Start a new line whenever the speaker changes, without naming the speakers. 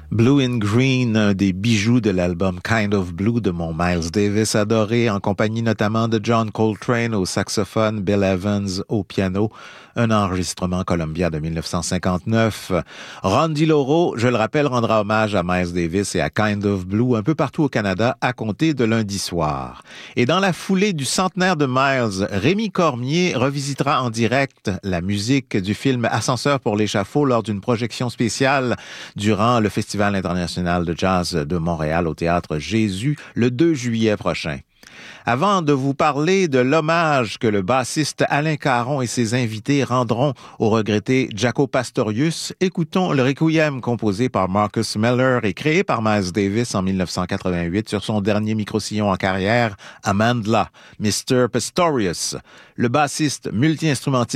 Blue in Green, un des bijoux de l'album Kind of Blue de mon Miles Davis adoré, en compagnie notamment de John Coltrane au saxophone, Bill Evans au piano, un enregistrement Columbia de 1959. Ron DiLauro, je le rappelle, rendra hommage à Miles Davis et à Kind of Blue un peu partout au Canada à compter de lundi soir. Et dans la foulée du centenaire de Miles, Rémi Cormier revisitera en direct la musique du film Ascenseur pour l'échafaud lors d'une projection spéciale durant le Festival international de jazz de Montréal au Théâtre Jésus le 2 juillet prochain. Avant de vous parler de l'hommage que le bassiste Alain Caron et ses invités rendront au regretté Jaco Pastorius, écoutons le Requiem composé par Marcus Miller et créé par Miles Davis en 1988 sur son dernier micro-sillon en carrière, Amandla, Mr. Pastorius. Le bassiste multi-instrumentiste